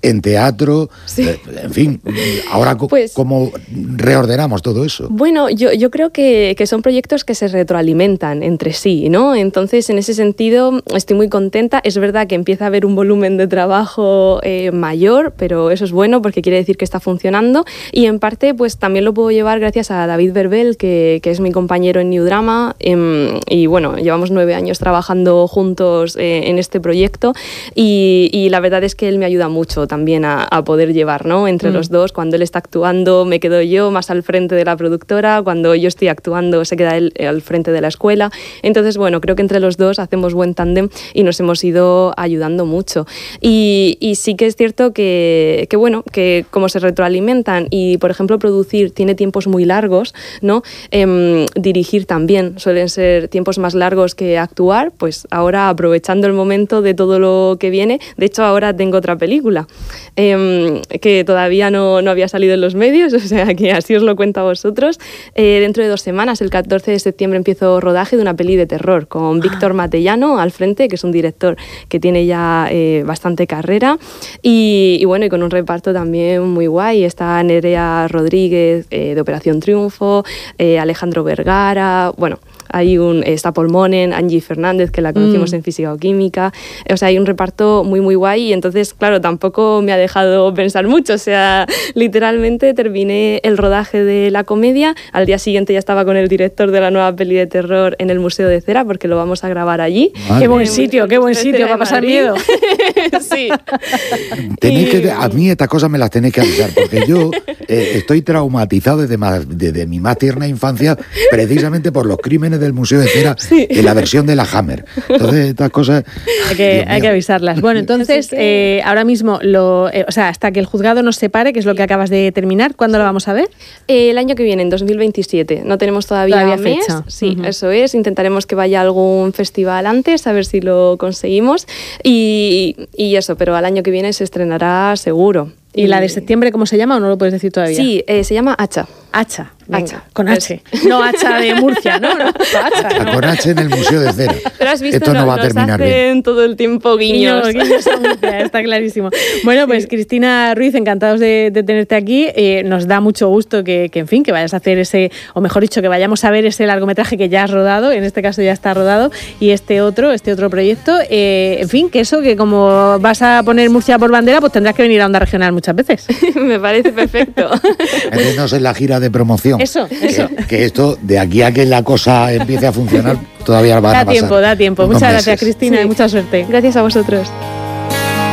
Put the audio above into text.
en teatro, en fin, ahora ¿cómo reordenamos todo eso? Bueno, yo creo que son proyectos que se retroalimentan entre sí, ¿no? Entonces, en ese sentido, estoy muy contenta. Es verdad que empieza a haber un volumen de trabajo mayor, pero eso es bueno porque quiere decir que está funcionando, y en parte pues también lo puedo llevar gracias a David Verbel, que es mi compañero en New Drama, y bueno, llevamos 9 años trabajando juntos en este proyecto, y la verdad es que él me ayuda mucho también a poder llevar, ¿no? Entre los dos, cuando él está actuando me quedo yo más al frente de la productora, cuando yo estoy actuando se queda él al frente de la escuela. Entonces, bueno, creo que entre los dos hacemos buen tándem y nos hemos ido ayudando mucho. Y sí que es cierto que bueno, que como se retroalimentan y, por ejemplo, producir tiene tiempos muy largos, ¿no? Dirigir también suelen ser tiempos más largos que actuar, pues ahora aprovechando el momento de todo lo que viene. De hecho, ahora tengo otra película que todavía no había salido en los medios, o sea que así os lo cuento a vosotros. Dentro de 2 semanas, el 14 de septiembre, empiezo rodaje de una peli de terror con Víctor Matellano al frente, que es un director que tiene ya bastante carrera, y bueno, y con un reparto también muy guay. Está Nerea Rodríguez de Operación Triunfo, Alejandro Vergara, bueno, está Paul Monen, Angie Fernández, que la conocimos en Física o Química. O sea, hay un reparto muy, muy guay, y entonces, claro, tampoco me ha dejado pensar mucho. O sea, literalmente terminé el rodaje de la comedia, al día siguiente ya estaba con el director de la nueva peli de terror en el Museo de Cera, porque lo vamos a grabar allí. Qué buen sitio para pasar miedo. Sí. A mí estas cosas me las tenéis que avisar, porque yo estoy traumatizado desde mi más tierna infancia, precisamente por los crímenes del Museo de Cera, en la versión de la Hammer. Entonces, estas cosas hay que avisarlas. Bueno, entonces, ahora mismo, o sea, hasta que el juzgado nos separe, que es lo que acabas de terminar, ¿cuándo lo vamos a ver? El año que viene, en 2027. No tenemos todavía fecha. Sí, eso es. Intentaremos que vaya a algún festival antes, a ver si lo conseguimos. Y eso, pero al año que viene se estrenará seguro. ¿Y la de septiembre cómo se llama o no lo puedes decir todavía? Sí, se llama Hacha. Hacha. Hacha. Con H. No Hacha de Murcia, ¿no? Hacha. Con H en el Museo de Cera. Pero has visto, esto no va a terminar bien. Todo el tiempo guiños. Guiños a Murcia, está clarísimo. Bueno, pues Cristina Ruiz, encantados de tenerte aquí. Nos da mucho gusto que, en fin, que vayas a hacer o mejor dicho, que vayamos a ver ese largometraje que ya has rodado, en este caso ya está rodado, y este otro proyecto. En fin, que como vas a poner Murcia por bandera, pues tendrás que venir a Onda Regional muchas veces. Me parece perfecto. Meternos en la gira de promoción. Eso. Que esto, de aquí a que la cosa empiece a funcionar, todavía va a pasar. Da tiempo. Muchas gracias, Cristina, y mucha suerte. Gracias a vosotros.